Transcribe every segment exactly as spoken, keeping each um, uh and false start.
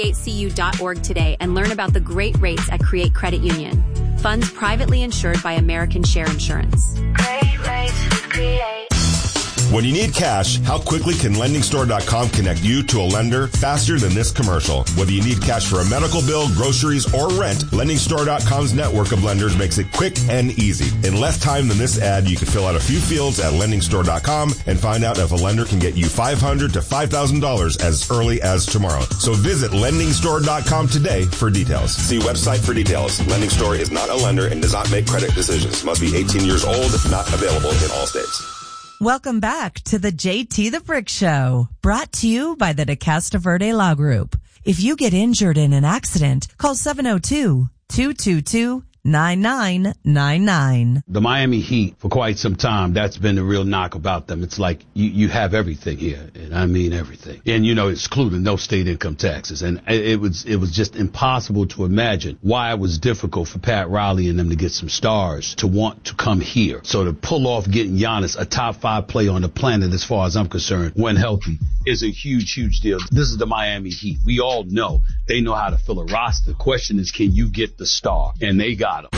create c u dot org today and learn about the great rates at Create Credit Union. Funds privately insured by American Share Insurance. Great rates with Create. When you need cash, how quickly can lending store dot com connect you to a lender faster than this commercial? Whether you need cash for a medical bill, groceries, or rent, lending store dot com's network of lenders makes it quick and easy. In less time than this ad, you can fill out a few fields at lending store dot com and find out if a lender can get you five hundred dollars to five thousand dollars as early as tomorrow. So visit lending store dot com today for details. See website for details. Lending Store is not a lender and does not make credit decisions. Must be eighteen years old. Not available in all states. Welcome back to the J T the Brick Show, brought to you by the DeCasta Verde Law Group. If you get injured in an accident, call seven oh two, two two two, nine nine nine nine. The Miami Heat, for quite some time, that's been the real knock about them. It's like you, you have everything here, and I mean everything. And, you know, excluding no state income taxes. And it, it was it was just impossible to imagine why it was difficult for Pat Riley and them to get some stars to want to come here. So to pull off getting Giannis, a top five player on the planet as far as I'm concerned, when healthy, is a huge, huge deal. This is the Miami Heat. We all know they know how to fill a roster. The question is, can you get the star? And they got him.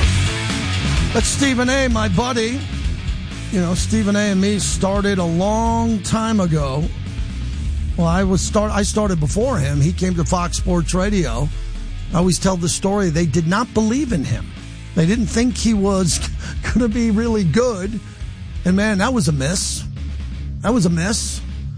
That's Stephen A., my buddy. You know, Stephen A. and me started a long time ago. Well, I was start. I started before him. He came to Fox Sports Radio. I always tell the story. They did not believe in him. They didn't think he was going to be really good. And, man, that was a miss. That was a miss.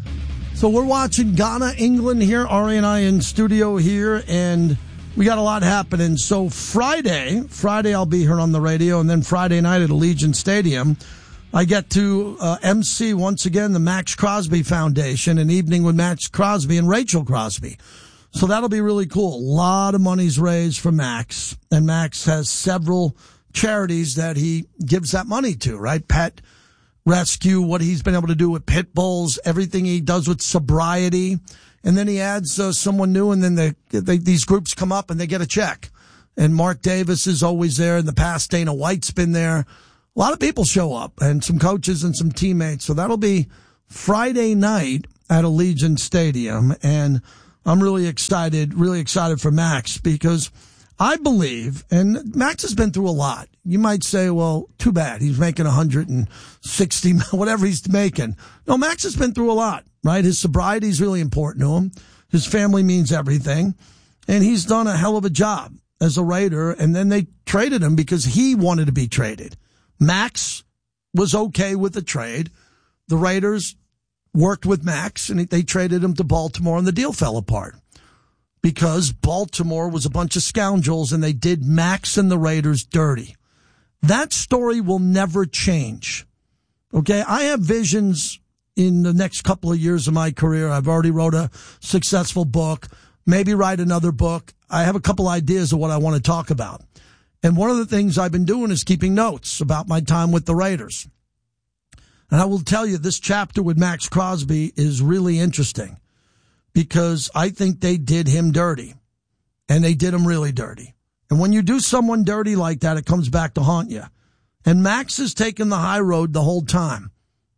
So we're watching Ghana, England here. Ari and I in studio here, and we got a lot happening. So Friday, Friday I'll be here on the radio, and then Friday night at Allegiant Stadium, I get to uh, M C once again the Max Crosby Foundation, an evening with Max Crosby and Rachel Crosby. So that'll be really cool. A lot of money's raised for Max, and Max has several charities that he gives that money to, right? Pet Rescue, what he's been able to do with pit bulls, everything he does with sobriety. And then he adds uh, someone new, and then they, they, these groups come up and they get a check. And Mark Davis is always there. In the past, Dana White's been there. A lot of people show up, and some coaches and some teammates. So that'll be Friday night at Allegiant Stadium. And I'm really excited, really excited for Max, because I believe, and Max has been through a lot. You might say, well, too bad. He's making one hundred sixty, whatever he's making. No, Max has been through a lot, right? His sobriety is really important to him. His family means everything. And he's done a hell of a job as a Raider. And then they traded him because he wanted to be traded. Max was okay with the trade. The Raiders worked with Max, and they traded him to Baltimore, and the deal fell apart. Because Baltimore was a bunch of scoundrels, and they did Max and the Raiders dirty. That story will never change. Okay, I have visions in the next couple of years of my career. I've already wrote a successful book, maybe write another book. I have a couple ideas of what I want to talk about. And one of the things I've been doing is keeping notes about my time with the Raiders. And I will tell you, this chapter with Max Crosby is really interesting, because I think they did him dirty, and they did him really dirty. And when you do someone dirty like that, it comes back to haunt you. And Max has taken the high road the whole time,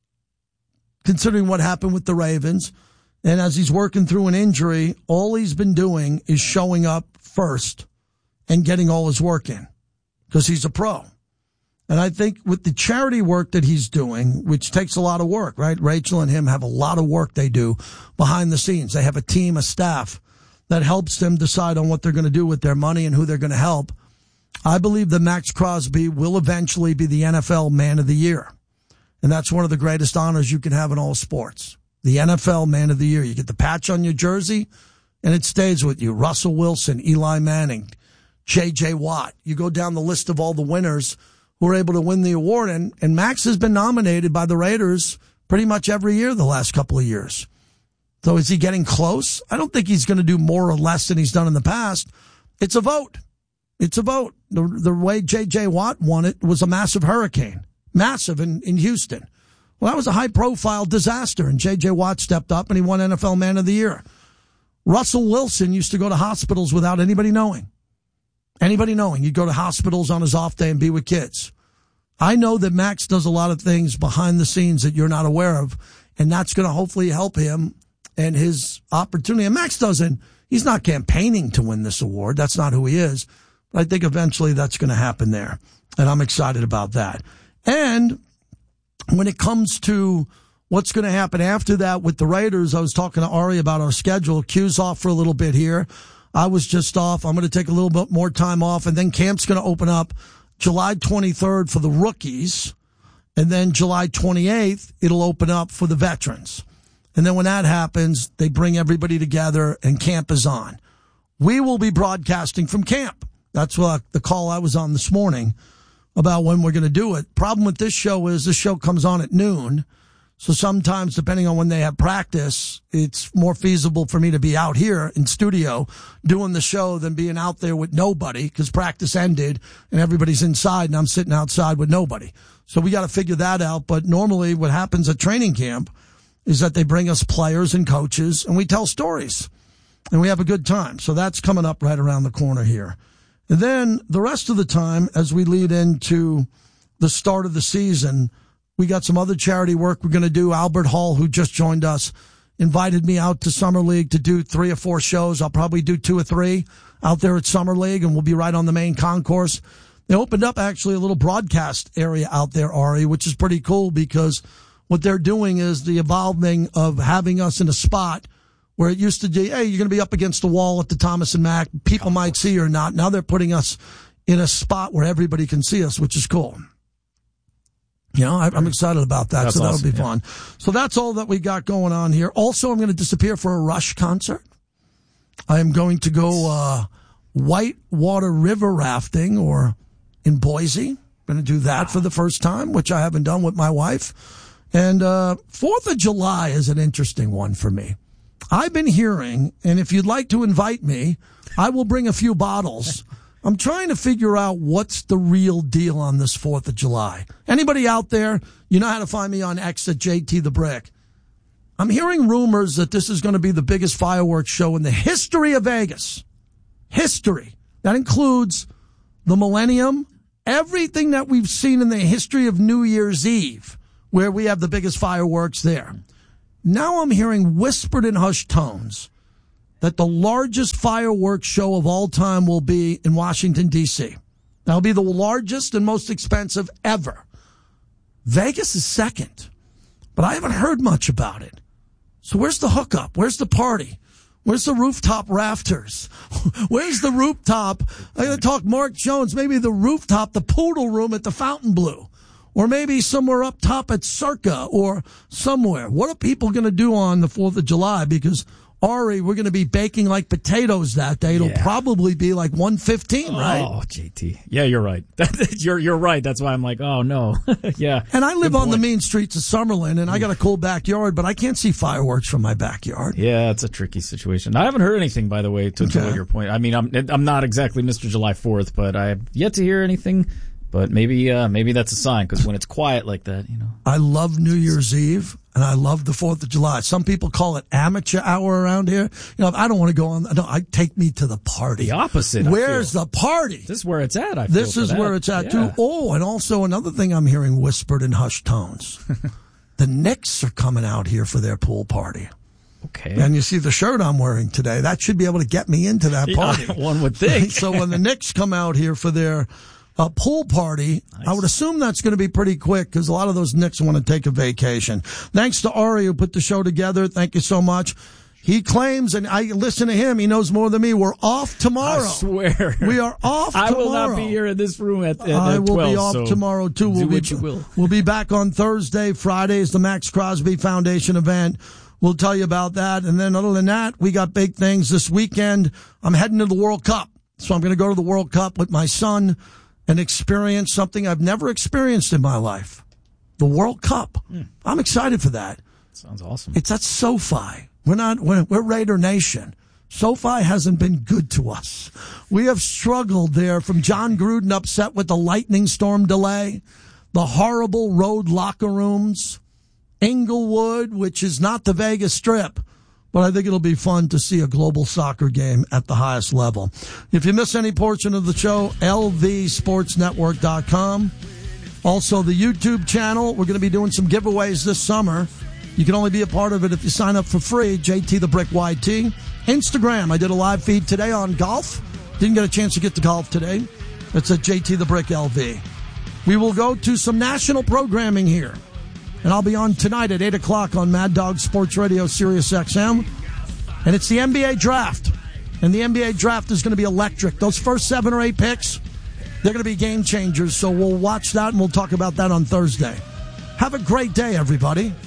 considering what happened with the Ravens. And as he's working through an injury, all he's been doing is showing up first and getting all his work in, because he's a pro. And I think with the charity work that he's doing, which takes a lot of work, right? Rachel and him have a lot of work they do behind the scenes. They have a team, a staff that helps them decide on what they're going to do with their money and who they're going to help. I believe that Max Crosby will eventually be the N F L Man of the Year. And that's one of the greatest honors you can have in all sports. The N F L Man of the Year. You get the patch on your jersey, and it stays with you. Russell Wilson, Eli Manning, J J. Watt. You go down the list of all the winners who were able to win the award, and, and Max has been nominated by the Raiders pretty much every year the last couple of years. So is he getting close? I don't think he's going to do more or less than he's done in the past. It's a vote. It's a vote. The, the way J J. Watt won it was a massive hurricane. Massive in, in Houston. Well, that was a high-profile disaster, and J J. Watt stepped up, and he won N F L Man of the Year. Russell Wilson used to go to hospitals without anybody knowing. Anybody knowing. He'd go to hospitals on his off day and be with kids. I know that Max does a lot of things behind the scenes that you're not aware of, and that's going to hopefully help him and his opportunity. And Max doesn't, He's not campaigning to win this award. That's not who he is. But I think eventually that's going to happen there. And I'm excited about that. And when it comes to what's going to happen after that with the Raiders, I was talking to Ari about our schedule. Q's off for a little bit here. I was just off. I'm going to take a little bit more time off, and then camp's going to open up July twenty-third for the rookies, and then July twenty-eighth, it'll open up for the veterans. And then when that happens, they bring everybody together, and camp is on. We will be broadcasting from camp. That's what the call I was on this morning about when we're going to do it. Problem with this show is this show comes on at noon. So sometimes, depending on when they have practice, it's more feasible for me to be out here in studio doing the show than being out there with nobody because practice ended and everybody's inside and I'm sitting outside with nobody. So we got to figure that out. But normally what happens at training camp is that they bring us players and coaches and we tell stories and we have a good time. So that's coming up right around the corner here. And then the rest of the time, as we lead into the start of the season, we got some other charity work we're going to do. Albert Hall, who just joined us, invited me out to Summer League to do three or four shows. I'll probably do two or three out there at Summer League, and we'll be right on the main concourse. They opened up actually a little broadcast area out there, Ari, which is pretty cool because what they're doing is the evolving of having us in a spot where it used to be, hey, you're going to be up against the wall at the Thomas and Mack. People might see you or not. Now they're putting us in a spot where everybody can see us, which is cool. You know, I'm excited about that, that's so that'll awesome, be fun. Yeah. So that's all that we got going on here. Also, I'm going to disappear for a Rush concert. I am going to go uh, whitewater river rafting or in Boise. I'm going to do that for the first time, which I haven't done with my wife. And uh, fourth of July is an interesting one for me. I've been hearing, and if you'd like to invite me, I will bring a few bottles. I'm trying to figure out what's the real deal on this fourth of July. Anybody out there, you know how to find me on X at J T the Brick. I'm hearing rumors that this is going to be the biggest fireworks show in the history of Vegas. History. That includes the Millennium, everything that we've seen in the history of New Year's Eve, where we have the biggest fireworks there. Now I'm hearing whispered in hushed tones that the largest fireworks show of all time will be in Washington, D C That'll be the largest and most expensive ever. Vegas is second, but I haven't heard much about it. So where's the hookup? Where's the party? Where's the rooftop rafters? Where's the rooftop? I'm going to talk Mark Jones, maybe the rooftop, the poodle room at the Fontainebleau, or maybe somewhere up top at Circa or somewhere. What are people going to do on the fourth of July? Because Ari, we're going to be baking like potatoes that day. It'll yeah. probably be like one fifteen, right? Oh, J T. Yeah, you're right. you're you're right. That's why I'm like, oh, no. yeah. And I live on the mean streets of Summerlin, and I got a cool backyard, but I can't see fireworks from my backyard. Yeah, it's a tricky situation. I haven't heard anything, by the way, to, okay. to your point. I mean, I'm I'm not exactly Mister July fourth, but I've yet to hear anything. But maybe uh, maybe that's a sign, because when it's quiet like that, you know. I love New Year's Eve, and I love the fourth of July. Some people call it amateur hour around here. You know, I don't want to go on. No, I take me to the party. The opposite. Where's the party? This is where it's at, I feel. This is where it's at, yeah. too. Oh, and also another thing I'm hearing whispered in hushed tones. The Knicks are coming out here for their pool party. Okay. And you see the shirt I'm wearing today. That should be able to get me into that party. Yeah, one would think. So when the Knicks come out here for their a pool party, nice. I would assume that's going to be pretty quick because a lot of those Knicks want to take a vacation. Thanks to Ari who put the show together. Thank you so much. He claims, and I listen to him, he knows more than me, we're off tomorrow. I swear. We are off tomorrow. I will not be here in this room at, at, at I will twelve, be off so tomorrow, too. Do we'll what be, you will. We'll be back on Thursday. Friday is the Max Crosby Foundation event. We'll tell you about that. And then other than that, we got big things this weekend. I'm heading to the World Cup. So I'm going to go to the World Cup with my son and experience something I've never experienced in my life. The World Cup. Mm. I'm excited for that. Sounds awesome. It's at SoFi. We're not, we're, we're Raider Nation. SoFi hasn't been good to us. We have struggled there from John Gruden upset with the lightning storm delay, the horrible road locker rooms, Inglewood, which is not the Vegas Strip. But I think it'll be fun to see a global soccer game at the highest level. If you miss any portion of the show, L V sports network dot com. Also, the YouTube channel. We're going to be doing some giveaways this summer. You can only be a part of it if you sign up for free, J T the Brick Y T. Instagram, I did a live feed today on golf. Didn't get a chance to get to golf today. It's at J T the Brick L V. We will go to some national programming here. And I'll be on tonight at eight o'clock on Mad Dog Sports Radio, Sirius X M. And it's the N B A Draft. And the N B A Draft is going to be electric. Those first seven or eight picks, they're going to be game changers. So we'll watch that and we'll talk about that on Thursday. Have a great day, everybody.